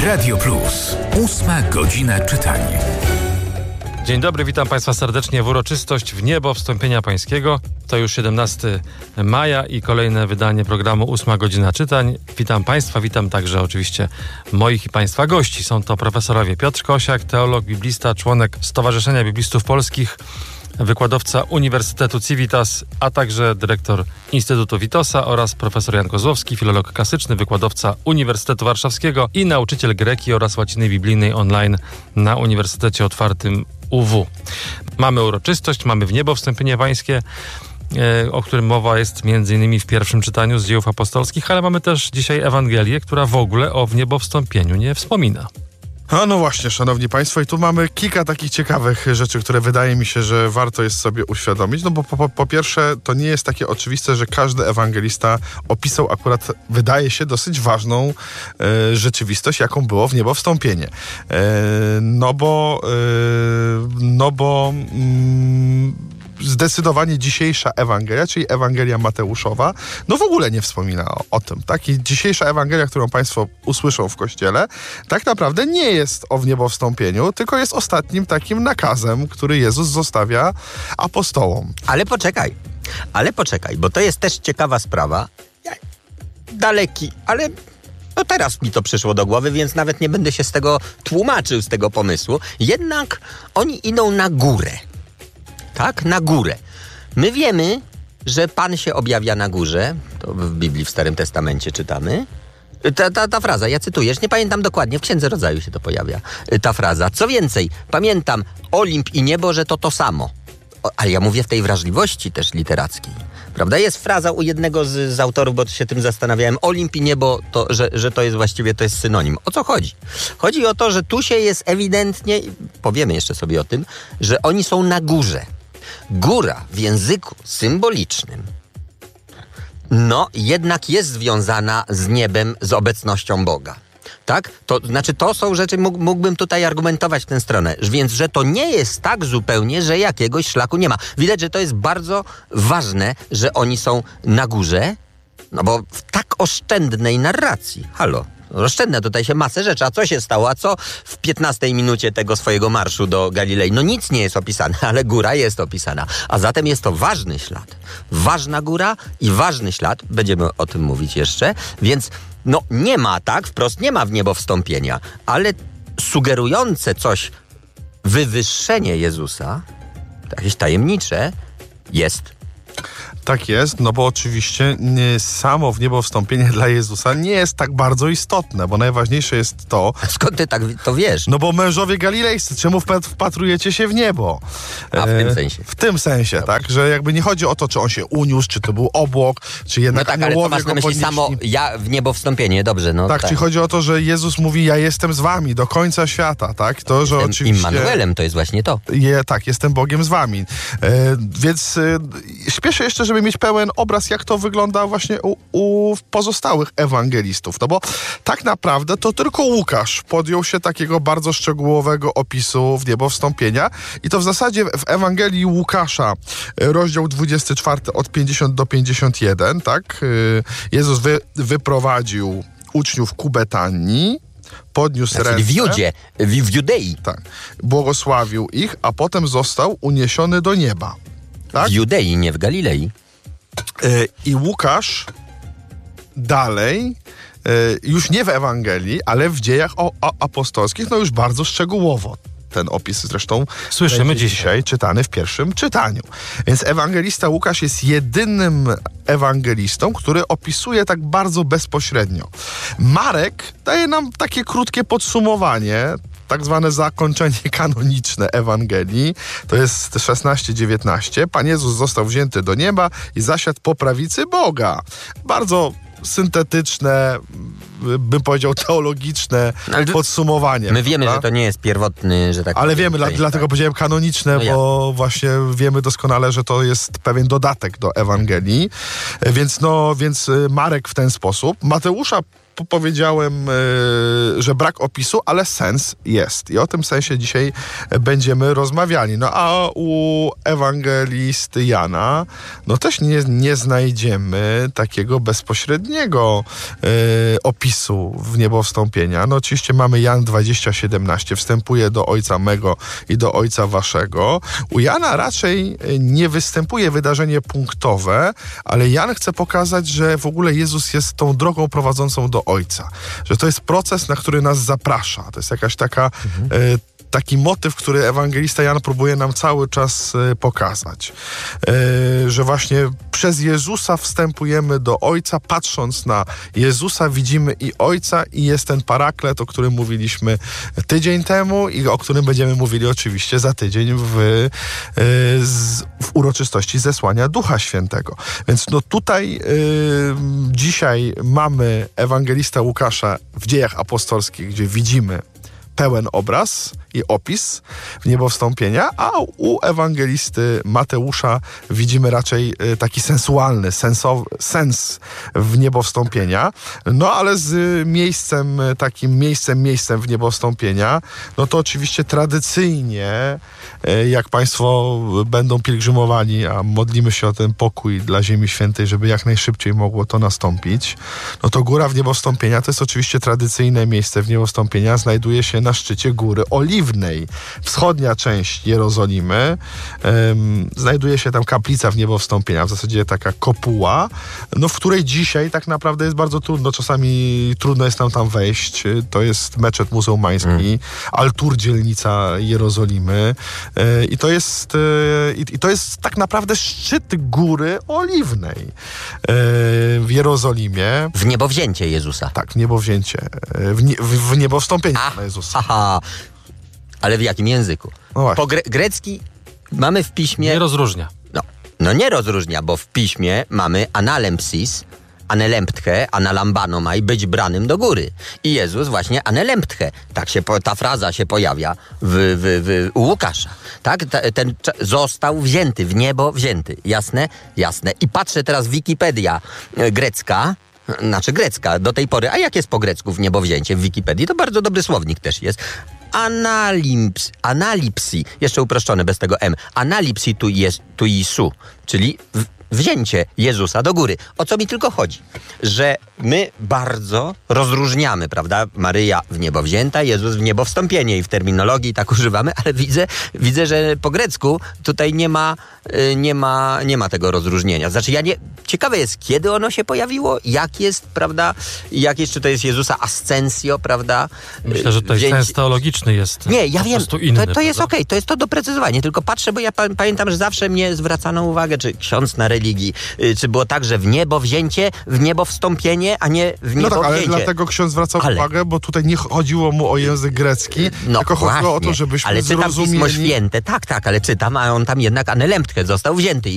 Radio Plus. 8 godzina czytania. Dzień dobry, witam Państwa serdecznie w uroczystość w niebo wstąpienia Pańskiego. To już 17 maja i kolejne wydanie programu 8 godzina czytań. Witam Państwa, witam także oczywiście moich i Państwa gości. Są to profesorowie Piotr Kosiak, teolog, biblista, członek Stowarzyszenia Biblistów Polskich, wykładowca Uniwersytetu Civitas, a także dyrektor Instytutu Witosa oraz profesor Jan Kozłowski, filolog klasyczny, wykładowca Uniwersytetu Warszawskiego i nauczyciel greki oraz łaciny biblijnej online na Uniwersytecie Otwartym UW. Mamy uroczystość, mamy w niebo wstąpienie pańskie, o którym mowa jest m.in. w pierwszym czytaniu z Dziejów Apostolskich, ale mamy też dzisiaj Ewangelię, która w ogóle o wniebowstąpieniu nie wspomina. No właśnie, szanowni państwo, i tu mamy kilka takich ciekawych rzeczy, które wydaje mi się, że warto jest sobie uświadomić. No bo po pierwsze, to nie jest takie oczywiste, że każdy ewangelista opisał akurat, wydaje się, dosyć ważną rzeczywistość, jaką było wniebowstąpienie. Zdecydowanie dzisiejsza Ewangelia, czyli Ewangelia Mateuszowa, no w ogóle nie wspomina o tym, tak? I dzisiejsza Ewangelia, którą Państwo usłyszą w Kościele, tak naprawdę nie jest o wniebowstąpieniu, tylko jest ostatnim takim nakazem, który Jezus zostawia apostołom. Ale poczekaj, bo to jest też ciekawa sprawa. Daleki, ale no teraz mi to przyszło do głowy, więc nawet nie będę się z tego tłumaczył, z tego pomysłu. Jednak oni idą na górę. Tak, na górę. My wiemy, że Pan się objawia na górze. To w Biblii w Starym Testamencie czytamy. Ta fraza, ja cytuję, nie pamiętam dokładnie, w Księdze Rodzaju się to pojawia. Ta fraza. Co więcej, pamiętam Olimp i niebo, że to samo. Ale ja mówię w tej wrażliwości też literackiej. Prawda? Jest fraza u jednego z autorów, bo się tym zastanawiałem. Olimp i niebo, że to jest właściwie to jest synonim. O co chodzi? Chodzi o to, że tu się jest ewidentnie, powiemy jeszcze sobie o tym, że oni są na górze. Góra w języku symbolicznym no jednak jest związana z niebem, z obecnością Boga. Tak? To znaczy to są rzeczy, mógłbym tutaj argumentować w tę stronę, więc że to nie jest tak zupełnie, że jakiegoś szlaku nie ma. Widać, że to jest bardzo ważne, że oni są na górze, no bo w tak oszczędnej narracji, oszczędne tutaj się masę rzeczy. A co się stało? A co w 15 minucie tego swojego marszu do Galilei? No nic nie jest opisane, ale góra jest opisana. A zatem jest to ważny ślad. Ważna góra i ważny ślad. Będziemy o tym mówić jeszcze. Więc no nie ma, tak? Wprost nie ma w niebo wstąpienia. Ale sugerujące coś wywyższenie Jezusa, jakieś tajemnicze, jest. Tak jest, no bo oczywiście samo wniebowstąpienie dla Jezusa nie jest tak bardzo istotne, bo najważniejsze jest to... A skąd ty tak to wiesz? No bo mężowie galilejscy, czemu wpatrujecie się w niebo? A w tym sensie. W tym sensie, tak, że jakby nie chodzi o to, czy on się uniósł, czy to był obłok, czy jednak no tak, ale co masz na myśli samo w niebowstąpienie, dobrze, no tak. Czyli chodzi o to, że Jezus mówi, ja jestem z wami do końca świata, tak? To, że oczywiście... Immanuelem to jest właśnie to. Tak, jestem Bogiem z wami. Więc śpieszę jeszcze, żeby mieć pełen obraz, jak to wygląda właśnie u pozostałych ewangelistów. No bo tak naprawdę to tylko Łukasz podjął się takiego bardzo szczegółowego opisu wniebowstąpienia i to w zasadzie w Ewangelii Łukasza, rozdział 24 od 50 do 51, tak? Jezus wyprowadził uczniów ku Betanii, podniósł ręce. W Judei. Tak. Błogosławił ich, a potem został uniesiony do nieba. Tak? W Judei, nie w Galilei. I Łukasz dalej, już nie w Ewangelii, ale w Dziejach Apostolskich, no już bardzo szczegółowo ten opis zresztą słyszymy dzisiaj czytany w pierwszym czytaniu. Więc ewangelista Łukasz jest jedynym ewangelistą, który opisuje tak bardzo bezpośrednio. Marek daje nam takie krótkie podsumowanie, tak zwane zakończenie kanoniczne Ewangelii. To jest 16-19. Pan Jezus został wzięty do nieba i zasiadł po prawicy Boga. Bardzo syntetyczne, bym powiedział teologiczne podsumowanie. My wiemy, że to nie jest pierwotny, że tak. Ale wiemy, dlatego powiedziałem kanoniczne, bo właśnie wiemy doskonale, że to jest pewien dodatek do Ewangelii. Więc Marek w ten sposób. Mateusza powiedziałem, że brak opisu, ale sens jest. I o tym sensie dzisiaj będziemy rozmawiali. No a u ewangelisty Jana, no też nie znajdziemy takiego bezpośredniego opisu w niebowstąpienia. No oczywiście mamy Jan 20:17, wstępuje do Ojca mego i do Ojca waszego. U Jana raczej nie występuje wydarzenie punktowe, ale Jan chce pokazać, że w ogóle Jezus jest tą drogą prowadzącą do Ojca. Że to jest proces, na który nas zaprasza. To jest jakaś taka... taki motyw, który ewangelista Jan próbuje nam cały czas pokazać. Że właśnie przez Jezusa wstępujemy do Ojca, patrząc na Jezusa widzimy i Ojca i jest ten paraklet, o którym mówiliśmy tydzień temu i o którym będziemy mówili oczywiście za tydzień w uroczystości zesłania Ducha Świętego. Więc no tutaj dzisiaj mamy ewangelista Łukasza w Dziejach Apostolskich, gdzie widzimy pełen obraz i opis w niebowstąpienia, a u ewangelisty Mateusza widzimy raczej taki sensualny, sens w niebowstąpienia. No ale z miejscem, takim miejscem w niebowstąpienia, no to oczywiście tradycyjnie, jak Państwo będą pielgrzymowali, a modlimy się o ten pokój dla Ziemi Świętej, żeby jak najszybciej mogło to nastąpić, no to Góra w niebowstąpienia to jest oczywiście tradycyjne miejsce w niebowstąpienia, znajduje się na szczycie Góry Oliwnej. Wschodnia część Jerozolimy, znajduje się tam kaplica w niebowstąpienia, w zasadzie taka kopuła, no w której dzisiaj tak naprawdę jest bardzo trudno, czasami trudno jest nam tam wejść. To jest meczet muzułmański, Al-Tur, dzielnica Jerozolimy i to jest tak naprawdę szczyt Góry Oliwnej w Jerozolimie. W niebowzięcie Jezusa. Tak, w niebowzięcie. W niebowstąpienie Pana Jezusa. Aha. Ale w jakim języku? No właśnie. Grecki mamy w piśmie... Nie rozróżnia. No nie rozróżnia, bo w piśmie mamy analempsis, anelemptche, analambanomai, być branym do góry. I Jezus właśnie anelemptche. Tak się ta fraza się pojawia u Łukasza. Tak? Ten został wzięty, w niebo wzięty. Jasne? Jasne. I patrzę teraz Wikipedia grecka, do tej pory. A jak jest po grecku w niebowzięcie w Wikipedii? To bardzo dobry słownik też jest. Analipsi, jeszcze uproszczone bez tego M. Analipsi tu Jesu, czyli wzięcie Jezusa do góry. O co mi tylko chodzi? Że my bardzo rozróżniamy, prawda? Maryja w niebo wzięta, Jezus w niebo wstąpienie i w terminologii tak używamy, ale widzę, że po grecku tutaj nie ma tego rozróżnienia. Znaczy ciekawe jest, kiedy ono się pojawiło, jak jest, prawda? Czy to jest Jezusa ascensio, prawda? Myślę, że tutaj sens teologiczny jest. Nie, ja wiem, inny, to jest okej, to jest to doprecyzowanie, tylko patrzę, bo ja pamiętam, że zawsze mnie zwracano uwagę, czy ksiądz na religii, czy było tak, że w niebo wzięcie, w niebo wstąpienie, a nie w niebo No tak, ale wzięcie. dlatego ksiądz zwracał uwagę, bo tutaj nie chodziło mu o język grecki, tylko chodziło o to, żebyśmy ale czytam zrozumieli... Pismo Święte, tak, ale czytam, a on tam jednak anelemptche został wzięty.